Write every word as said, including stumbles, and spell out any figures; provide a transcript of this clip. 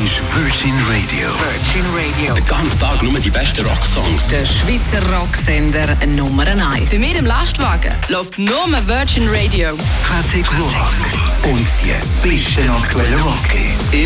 ist Virgin Radio. Virgin Radio. Den ganzen Tag nur die besten Rocksongs. Der Schweizer Rocksender Nummer eins. Bei mir im Lastwagen läuft nur Virgin Radio. Classic Rock. Und die besten aktuellen Rockhits.